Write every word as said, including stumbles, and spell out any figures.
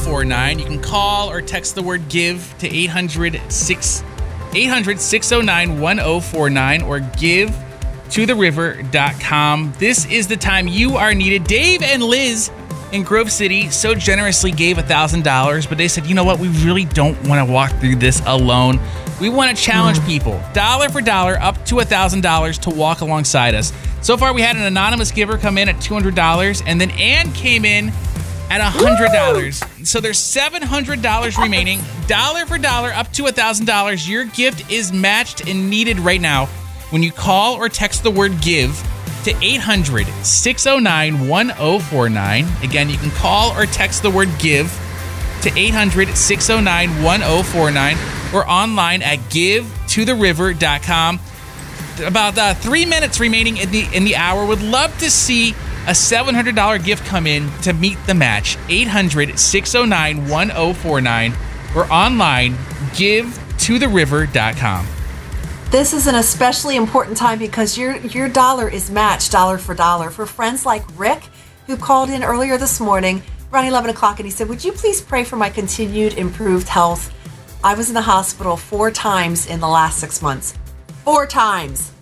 four nine. You can call or text the word give to eight hundred, six oh nine, one oh four nine or give to the river dot com. This is the time you are needed. Dave and Liz in Grove City so generously gave one thousand dollars, but they said, you know what? We really don't want to walk through this alone. We want to challenge people, dollar for dollar, up to one thousand dollars to walk alongside us. So far, we had an anonymous giver come in at two hundred dollars, and then Ann came in at one hundred dollars. Woo! So there's seven hundred dollars remaining. Dollar for dollar, up to one thousand dollars. Your gift is matched and needed right now when you call or text the word give to eight hundred, six oh nine, one oh four nine. Again, you can call or text the word give to eight hundred, six oh nine, one oh four nine or online at give to the river dot com. About uh, three minutes remaining in the in the hour. Would love to see a seven hundred dollars gift come in to meet the match. eight hundred, six oh nine, one oh four nine or online give to the river dot com. This is an especially important time because your your dollar is matched dollar for dollar. For friends like Rick, who called in earlier this morning around eleven o'clock, and he said, would you please pray for my continued improved health? I was in the hospital four times in the last six months. Four times.